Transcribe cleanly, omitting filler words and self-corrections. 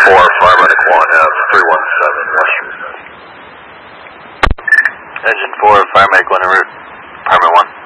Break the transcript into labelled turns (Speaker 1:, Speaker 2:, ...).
Speaker 1: 4, Fireman 1, 317 Western.
Speaker 2: Engine 4, Fire Medic 1 en route. Fireman 1.